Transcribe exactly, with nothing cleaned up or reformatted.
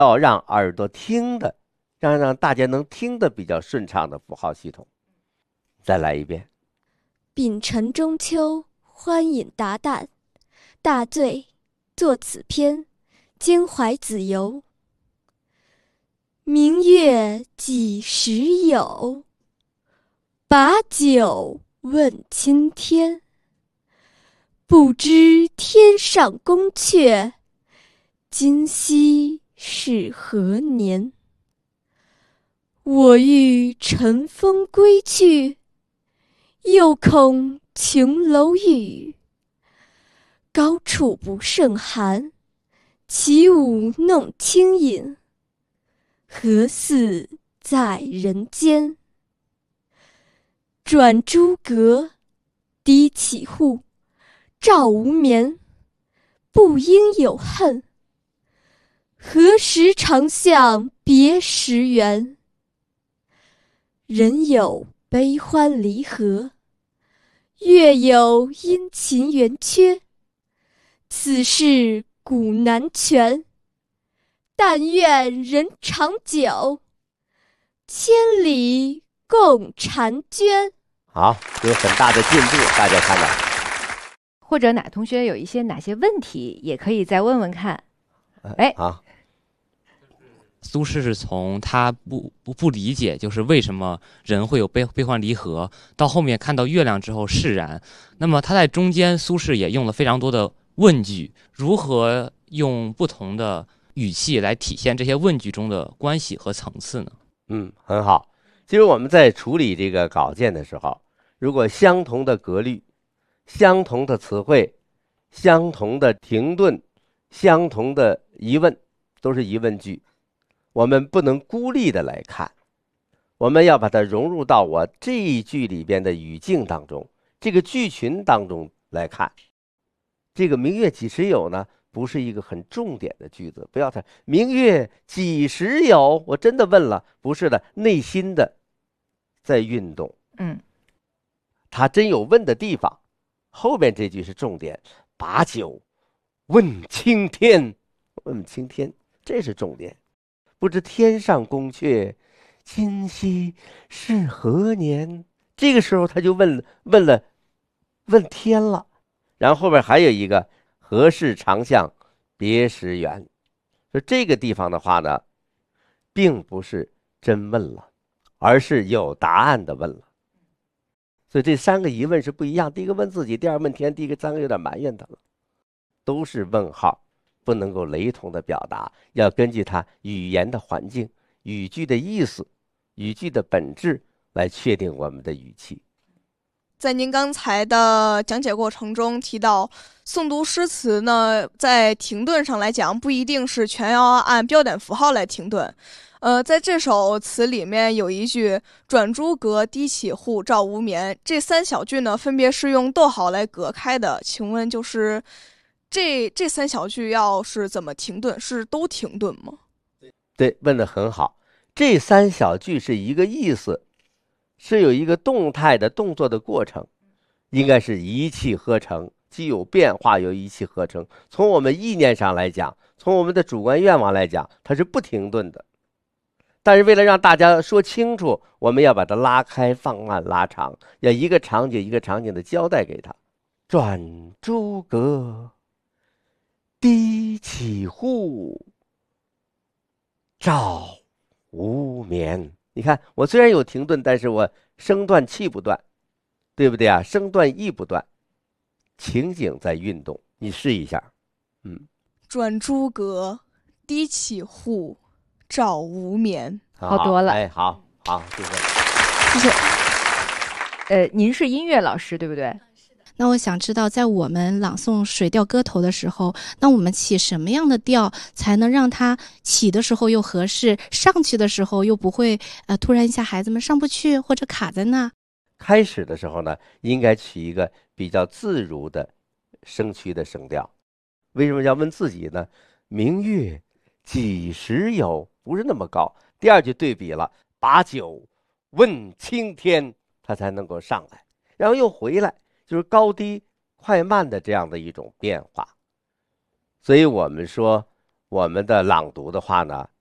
要让耳朵听的，让让大家能听得比较顺畅的符号系统。再来一遍。 丙辰中秋，欢饮达旦，大醉作此篇，兼怀子由。明月几时有？把酒问青天。不知天上宫阙，今夕是何年？我欲乘风归去，又恐琼楼玉。高处不胜寒，起舞弄清影，何似在人间？转朱阁，低绮户，照无眠。不应有恨，何时长向别时圆？人有悲欢离合，月有阴晴圆缺。此事古难全，但愿人长久，千里共婵娟。 好，有很大的进步，大家看到。 或者哪同学有一些哪些问题，也可以再问问看。哎， 好。 苏轼是从他不不不理解，就是为什么人会有悲悲欢离合，到后面看到月亮之后释然。那么他在中间，苏轼也用了非常多的问句，如何用不同的语气来体现这些问句中的关系和层次呢？ 嗯，很好。其实我们在处理这个稿件的时候，如果相同的格律、相同的词汇、相同的停顿、相同的疑问，都是疑问句，我们不能孤立的来看，我们要把它融入到我这一句里边的语境当中，这个句群当中来看。这个明月几时有呢？不是一个很重点的句子，不要太明月几时有，我真的问了，不是的，内心的在运动。 嗯， 他真有问的地方，后边这句是重点，把酒问青天，问青天，这是重点。不知天上宫阙，今夕是何年？这个时候他就问问了问天了。然后后边还有一个何事长向别时圆，说这个地方的话呢，并不是真问了，而是有答案的问了。所以这三个疑问是不一样，第一个问自己，第二问天，第一个三个有点埋怨他了，都是问号，不能够雷同的表达，要根据它语言的环境、语句的意思、语句的本质来确定我们的语气。 在您刚才的讲解过程中提到，诵读诗词呢，在停顿上来讲，不一定是全要按标点符号来停顿。呃，在这首词里面有一句“转朱阁，低绮户，照无眠”，这三小句呢，分别是用逗号来隔开的。请问，就是这这三小句要是怎么停顿？是都停顿吗？ 对，问得很好。这三小句是一个意思。是有一个动态的动作的过程，应该是一气呵成，既有变化又一气呵成。从我们意念上来讲，从我们的主观愿望来讲，它是不停顿的。但是为了让大家说清楚，我们要把它拉开、放慢、拉长，要一个场景一个场景的交代给他。转朱阁，低绮户，照无眠。你看，我虽然有停顿，但是我声断气不断，对不对啊？声断意不断，情景在运动。你试一下，嗯。 转朱阁，低绮户，照无眠。 好多了。 哎，好好，谢谢。 谢谢。呃，您是音乐老师，对不对？ 那我想知道，在我们朗诵《水调歌头》的时候，那我们起什么样的调才能让它起的时候又合适，上去的时候又不会呃突然一下孩子们上不去或者卡在那？ 开始的时候呢，应该取一个比较自如的声区的声调。为什么要问自己呢？明月几时有，不是那么高。第二句对比了，把酒问青天，它才能够上来，然后又回来。就是高低快慢的这样的一种变化。所以我们说我们的朗读的话呢，